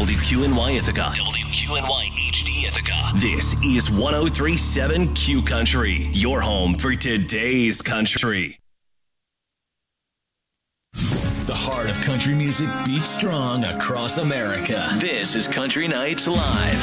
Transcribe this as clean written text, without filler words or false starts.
WQNY Ithaca. WQNY HD Ithaca. This is 103.7 Q Country, your home for today's country. The heart of country music beats strong across America. This is Country Nights Live.